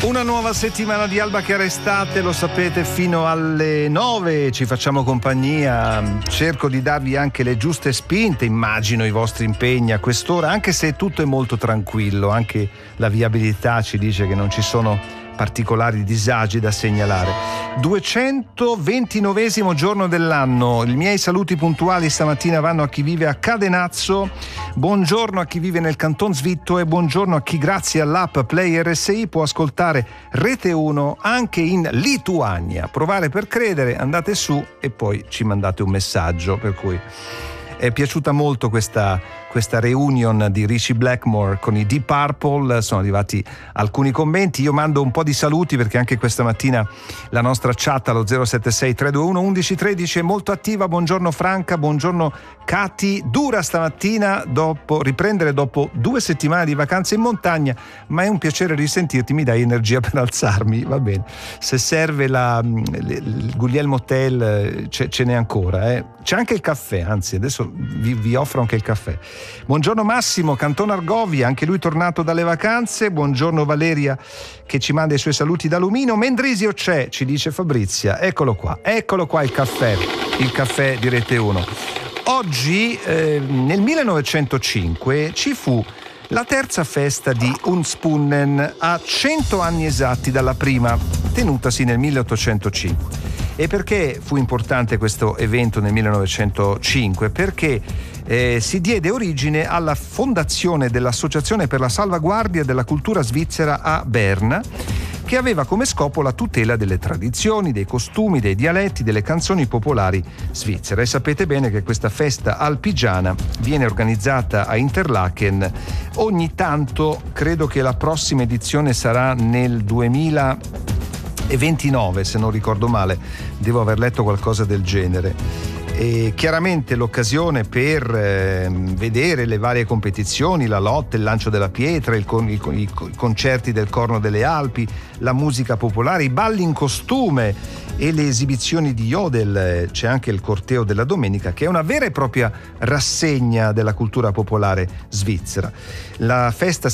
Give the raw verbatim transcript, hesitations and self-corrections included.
Una nuova settimana di Alba Chiara Estate, lo sapete, fino alle nove ci facciamo compagnia, cerco di darvi anche le giuste spinte, immagino i vostri impegni a quest'ora, anche se tutto è molto tranquillo, anche la viabilità ci dice che non ci sono particolari disagi da segnalare. duecentoventinovesimo giorno dell'anno, i miei saluti puntuali stamattina vanno a chi vive a Cadenazzo, buongiorno a chi vive nel Canton Svitto e buongiorno a chi grazie all'app Play R S I può ascoltare Rete uno anche in Lituania. Provare per credere, andate su e poi ci mandate un messaggio, per cui è piaciuta molto questa, questa reunion di Richie Blackmore con i Deep Purple, sono arrivati alcuni commenti, io mando un po' di saluti perché anche questa mattina la nostra chat allo zero sette sei tre due uno uno uno uno tre è molto attiva. Buongiorno Franca, buongiorno Cati, dura stamattina dopo riprendere dopo due settimane di vacanze in montagna, ma è un piacere risentirti, mi dai energia per alzarmi, va bene, se serve la, il Guglielmo Hotel ce, ce n'è ancora, eh. C'è anche il caffè, anzi adesso vi, vi offro anche il caffè. Buongiorno Massimo, Canton Argovia, anche lui tornato dalle vacanze. Buongiorno Valeria che ci manda i suoi saluti da Lumino. Mendrisio c'è, ci dice Fabrizia, eccolo qua, eccolo qua il caffè, il caffè di Rete uno. Oggi eh, nel millenovecentocinque ci fu la terza festa di Unspunnen, a cento anni esatti dalla prima, tenutasi nel milleottocentocinque. E perché fu importante questo evento nel millenovecentocinque? Perché eh, si diede origine alla fondazione dell'Associazione per la salvaguardia della cultura svizzera a Berna, che aveva come scopo la tutela delle tradizioni, dei costumi, dei dialetti, delle canzoni popolari svizzere. E sapete bene che questa festa alpigiana viene organizzata a Interlaken ogni tanto, credo che la prossima edizione sarà nel duemilaventinove, se non ricordo male, devo aver letto qualcosa del genere. E chiaramente l'occasione per eh, vedere le varie competizioni, la lotta, il lancio della pietra, il con, i, i, i concerti del Corno delle Alpi, la musica popolare, i balli in costume e le esibizioni di Jodel. C'è anche il corteo della domenica, che è una vera e propria rassegna della cultura popolare svizzera. La festa